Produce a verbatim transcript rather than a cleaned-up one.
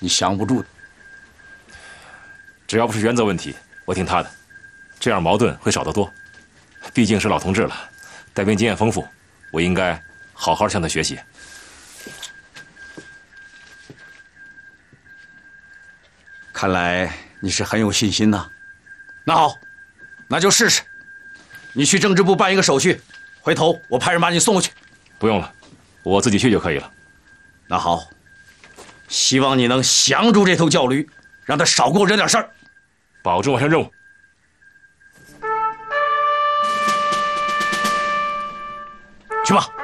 你降不住的。 只要不是原则问题，我听他的，这样矛盾会少得多。毕竟是老同志了，带兵经验丰富，我应该好好向他学习。 看来你是很有信心呐。那好，那就试试。你去政治部办一个手续，回头我派人把你送过去。 不用了，我自己去就可以了。 那好，希望你能降住这头叫驴，让他少给我惹点事儿。 保证完成任务。 去吧。